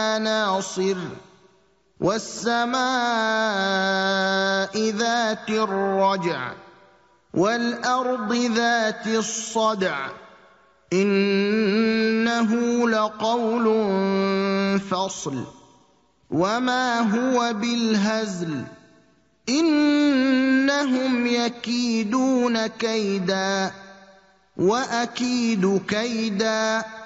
ناصر والسماء ذات الرجع والأرض ذات الصدع إنه لقول فصل وما هو بالهزل إنهم يكيدون كيدا وأكيد كيدا